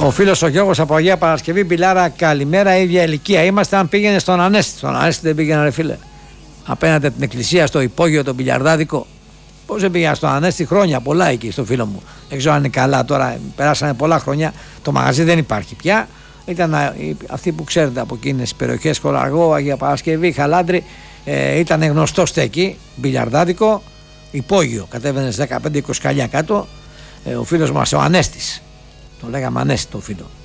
Ο φίλος ο Γιώργος από Αγία Παρασκευή, Μπιλάρα, καλημέρα, ίδια ηλικία είμαστε. Αν πήγαινε στον Ανέστη. Στον Ανέστη δεν πήγαινε, ρε φίλε. Απέναντι από την εκκλησία, στο υπόγειο, τον μπιλιαρδάδικο. Πώς δεν πήγαινα στον Ανέστη, χρόνια πολλά εκεί, στο φίλο μου. Δεν ξέρω αν είναι καλά τώρα, περάσανε πολλά χρόνια. Το μαγαζί δεν υπάρχει πια. Ήταν αυτοί που ξέρετε από εκείνες τις περιοχές, Κολαργό, Αγία Παρασκευή, Χαλάντρη. Ήταν γνωστό στέκι, μπιλιαρδάδικο, υπόγειο. Κατέβαινε 15-20 καλιά κάτω. Ο φίλος μας ο Ανέστης. Το λέγαμε Ανέστη το φίλο.